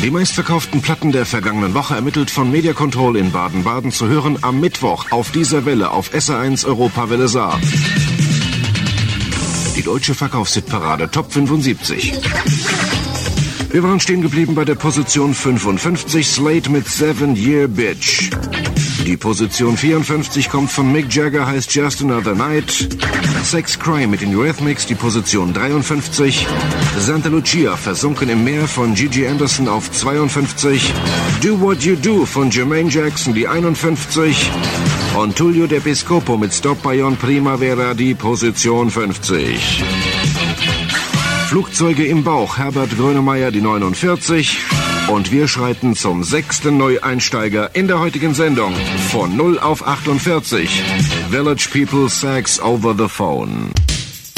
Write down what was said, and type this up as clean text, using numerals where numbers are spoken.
Die meistverkauften Platten der vergangenen Woche ermittelt von Media Control in Baden-Baden zu hören am Mittwoch auf dieser Welle auf SR1 Europawelle Saar. Die deutsche Verkaufshitparade Top 75. Wir waren stehen geblieben bei der Position 55, Slade mit 7-Year Bitch. Die Position 54 kommt von Mick Jagger, heißt Just Another Night. Sex Crime mit den Eurythmics, die Position 53. Santa Lucia, versunken im Meer von Gigi Anderson auf 52. Do What You Do von Jermaine Jackson, die 51. Und Tullio De Piscopo mit Stop by On Primavera, die Position 50. Flugzeuge im Bauch, Herbert Grönemeyer, die 49. Und wir schreiten zum 6. Neueinsteiger in der heutigen Sendung. Von 0 auf 48. Village People, Sex over the Phone.